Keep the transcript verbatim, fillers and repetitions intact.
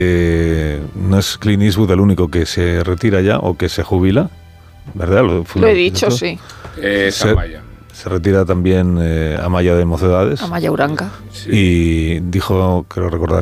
Eh, no es Clint Eastwood el único que se retira ya o que se jubila, ¿verdad? Lo, lo he dicho, ¿no? Sí. Eh, se, Amaya. se retira también eh, Amaya de Mocedades. Amaya Uranga. Sí. Y dijo, creo recordar,